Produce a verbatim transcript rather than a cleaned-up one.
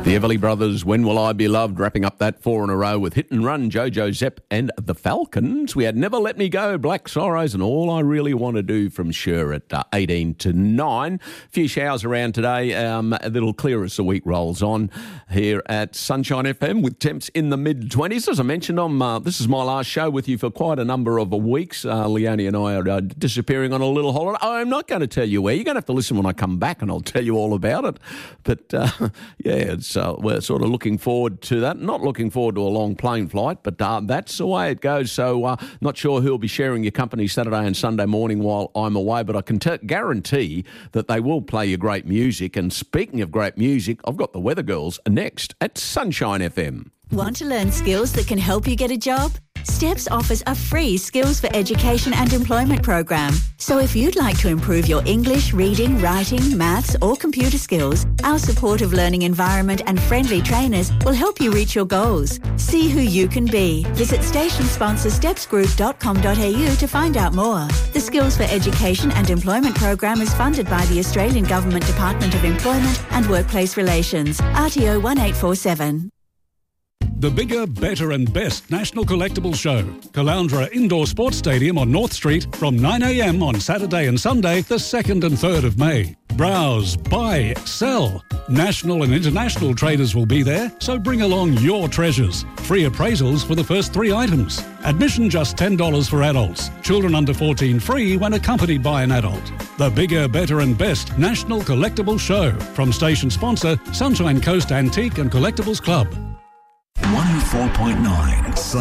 The Everly Brothers, When Will I Be Loved, wrapping up that four in a row with Hit and Run, Jojo Zepp and the Falcons. We had Never Let Me Go, Black Sorrows, and All I Really Want to Do from Sure at uh, eighteen to nine. A few showers around today, um, a little clear as the week rolls on here at Sunshine F M with temps in the mid-twenties. As I mentioned, I'm, uh, this is my last show with you for quite a number of weeks. Uh, Leonie and I are uh, disappearing on a little holiday. I'm not going to tell you where. You're going to have to listen when I come back and I'll tell you all about it. But, uh, yeah, it's uh, we're sort of looking forward to that. Not looking forward to a long plane flight, but uh, that's the way it goes. So uh, not sure who'll be sharing your company Saturday and Sunday morning while I'm away, but I can t- guarantee that they will play you great music. And speaking of great music, I've got the Weather Girls next at Sunshine F M. Want to learn skills that can help you get a job? STEPS offers a free Skills for Education and Employment program. So if you'd like to improve your English, reading, writing, maths or computer skills, our supportive learning environment and friendly trainers will help you reach your goals. See who you can be. Visit station sponsor steps group dot com dot a u to find out more. The Skills for Education and Employment program is funded by the Australian Government Department of Employment and Workplace Relations, R T O one eight four seven. The bigger, better and best National Collectibles Show. Caloundra Indoor Sports Stadium on North Street from nine a m on Saturday and Sunday, the second and third of May. Browse, buy, sell. National and international traders will be there, so bring along your treasures. Free appraisals for the first three items. Admission just ten dollars for adults. Children under fourteen free when accompanied by an adult. The bigger, better and best National Collectibles Show. From station sponsor, Sunshine Coast Antique and Collectibles Club. one oh four point nine